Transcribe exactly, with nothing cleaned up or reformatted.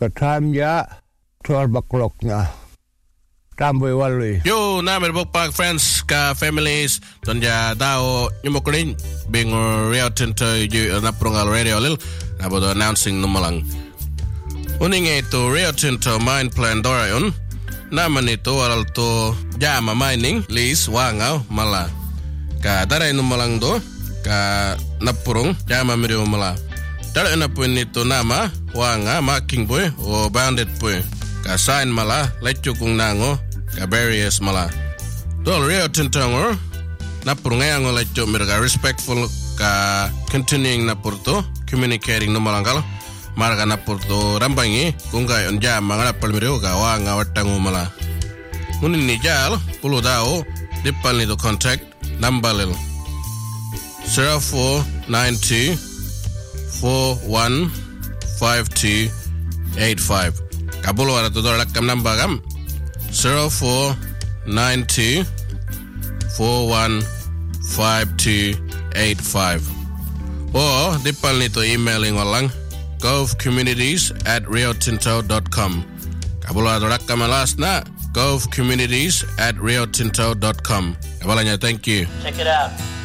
ka time ya twelve o'clock na tamboy walui yo na mer bok park friends ka families ton ya dao nyumokrin bing Rio Tinto ju na prongal radio lil about announcing numalang uning ito Rio Tinto mine plan dorayon naman ito aral to jama mining lease wangau mala ka daray numalang do ka napurong jama meriu mala dala na po nito nama wanga marking boy o bandit boy ka sign mala lecho kung nango ka barriers mala dol Rio Tinto ngor napurong ngayon lecho merga respectful ka continuing na porto communicating no malangkal marga na porto rambangi kung kayo jama nga napalmiriw ka wanga watango mala ngunin ni jal pulo dao dipal nito contact number lil zero four nine two four one five two eight five kabulo ara to dolak kam number kam zero four nine two four one five two eight five or dipal nito emailing walang govcommunities at riotinto dot com kabulo ara kam last na govcommunities at riotinto dot com kabalanya thank you check it out